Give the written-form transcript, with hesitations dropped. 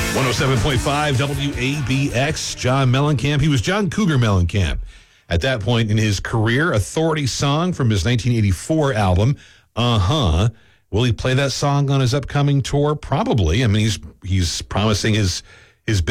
107.5 WABX, John Mellencamp. He was John Cougar Mellencamp at that point in his career. Authority song from his 1984 album, Uh-huh. Will he play that song on his upcoming tour? Probably. I mean, he's promising his